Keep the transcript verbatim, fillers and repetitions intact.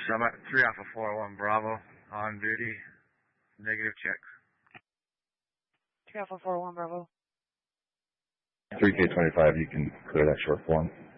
I'm at three Alpha four one Bravo, on duty, negative checks. three Alpha four one Bravo. three K twenty-five, you can clear that short form.